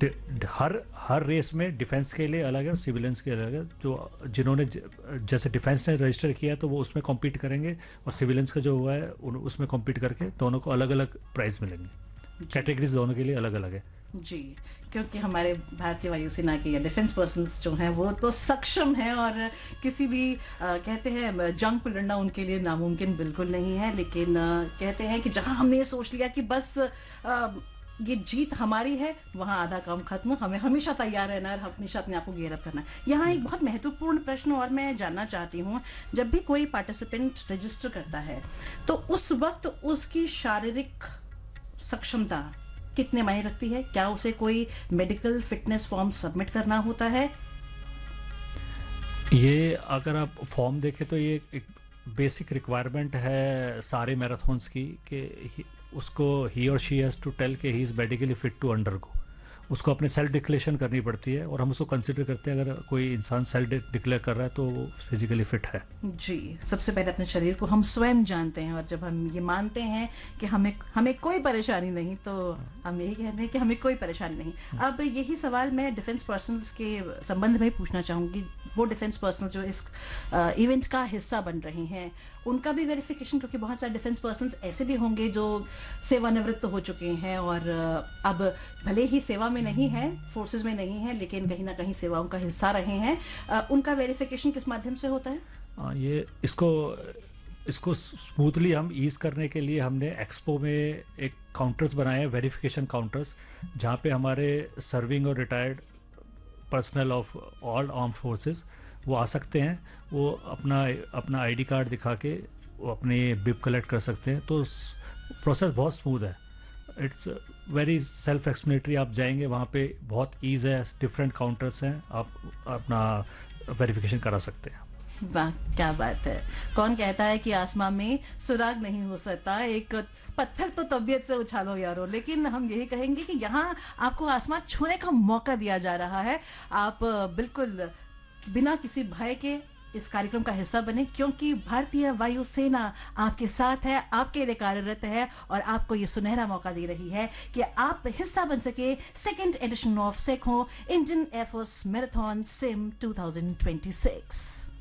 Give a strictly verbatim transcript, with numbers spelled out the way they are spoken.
डि- हर हर race में defence के लिए अलग है और सिविलियंस के अलग है। जो जिन्होंने ज- जैसे डिफेंस ने रजिस्टर किया तो वो उसमें कॉम्पीट करेंगे, और सिविलियंस का जो हुआ है उन, उसमें कॉम्पीट करके दोनों को अलग अलग प्राइज मिलेंगे। जी कैटेगरीज दोनों के लिए अलग अलग है। जी, क्योंकि हमारे भारतीय वायुसेना के या डिफेंस पर्सन्स जो हैं वो तो सक्षम हैं, और किसी भी अ, कहते हैं जंग पे लड़ना उनके लिए नामुमकिन बिल्कुल नहीं है। लेकिन अ, कहते हैं कि जहां हमने ये सोच लिया कि बस अ, ये जीत हमारी है, वहां आधा काम खत्म। हमें हमेशा तैयार रहना है, हमेशा अपने आप को गियर अप करना है। यहाँ एक बहुत महत्वपूर्ण प्रश्न और मैं जानना चाहती हूँ, जब भी कोई पार्टिसिपेंट रजिस्टर करता है तो उस वक्त उसकी शारीरिक सक्षमता कितने मायने रखती है? क्या उसे कोई मेडिकल फिटनेस फॉर्म सबमिट करना होता है? ये अगर आप फॉर्म देखें तो ये एक बेसिक रिक्वायरमेंट है सारे मैराथन्स की, कि he- उसको ही और शी हैज़ टू टेल कि he is medically fit to undergo. उसको अपने सेल्फ डिक्लेरेशन करनी पड़ती है, और हम उसको कंसिडर करते हैं अगर कोई इंसान सेल्फ डिक्लेयर कर रहा है तो वो फिजिकली फिट है। जी, सबसे पहले अपने शरीर को हम स्वयं जानते हैं, और जब हम ये मानते हैं कि हमें हमें कोई परेशानी नहीं, तो हम यही कहते हैं कि हमें कोई परेशानी नहीं। अब यही सवाल मैं डिफेंस पर्सनल्स के संबंध में पूछना चाहूँगी। वो डिफेंस पर्सनल जो इस इवेंट का हिस्सा बन रहे हैं, उनका भी वेरिफिकेशन, क्योंकि बहुत सारे डिफेंस पर्सनल्स ऐसे भी होंगे जो सेवानिवृत्त हो चुके हैं और अ, अब भले ही सेवा में नहीं है, फोर्सेस में नहीं है, लेकिन कहीं ना कहीं सेवाओं का हिस्सा रहे हैं। अ, उनका वेरिफिकेशन किस माध्यम से होता है? आ, ये इसको इसको स्मूथली हम ईज करने के लिए हमने एक्सपो में एक काउंटर्स बनाए हैं, वेरिफिकेशन काउंटर्स, जहाँ पे हमारे सर्विंग और retired personal of all arm forces वो आ सकते हैं। वो अपना अपना आईडी कार्ड दिखा के वो अपने बिप कलेक्ट कर सकते हैं। तो प्रोसेस बहुत स्मूथ है, इट्स वेरी सेल्फ एक्सप्लेनेटरी। आप जाएंगे वहाँ पे बहुत ईज है, डिफरेंट काउंटर्स हैं, आप अपना वेरिफिकेशन करा सकते हैं। वाह, क्या बात है! कौन कहता है कि आसमां में सुराग नहीं हो सकता? एक पत्थर तो तबीयत से उछालो यारो, लेकिन हम यही कहेंगे कि यहाँ आपको आसमान छूने का मौका दिया जा रहा है। आप अ, बिल्कुल बिना किसी भय के इस कार्यक्रम का हिस्सा बने, क्योंकि भारतीय वायुसेना आपके साथ है, आपके लिए कार्यरत है, और आपको ये सुनहरा मौका दे रही है कि आप हिस्सा बन सके second edition of Seiko Indian air force marathon SIM twenty twenty six.